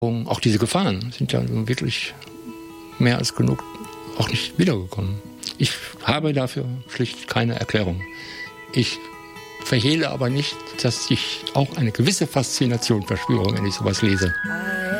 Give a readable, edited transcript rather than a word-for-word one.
Auch diese Gefahren sind ja wirklich mehr als genug auch nicht wiedergekommen. Ich habe dafür schlicht keine Erklärung. Ich verhehle aber nicht, dass ich auch eine gewisse Faszination verspüre, wenn ich sowas lese.